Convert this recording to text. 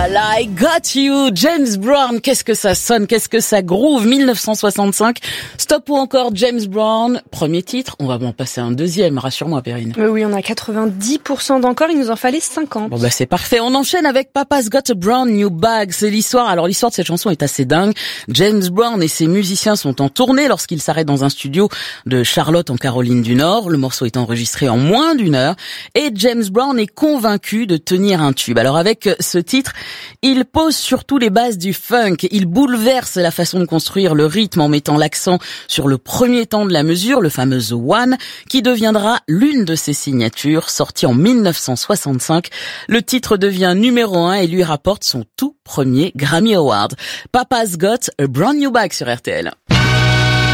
I Got You, James Brown, qu'est-ce que ça sonne, qu'est-ce que ça groove, 1965, Stop ou encore James Brown, premier titre, on va en passer un deuxième, rassure-moi Perrine. Oui, on a 90% d'encore, il nous en fallait 50. Bon bah c'est parfait, on enchaîne avec Papa's Got a Brand New Bag, c'est l'histoire, alors l'histoire de cette chanson est assez dingue, James Brown et ses musiciens sont en tournée lorsqu'ils s'arrêtent dans un studio de Charlotte en Caroline du Nord, le morceau est enregistré en moins d'1 heure, et James Brown est convaincu de tenir un tube. Alors avec ce titre, il pose surtout les bases du funk, il bouleverse la façon de construire le rythme en mettant l'accent sur le premier temps de la mesure, le fameux The One, qui deviendra l'une de ses signatures, sortie en 1965. Le titre devient numéro 1 et lui rapporte son tout premier Grammy Award. Papa's Got a Brand New Bag sur RTL.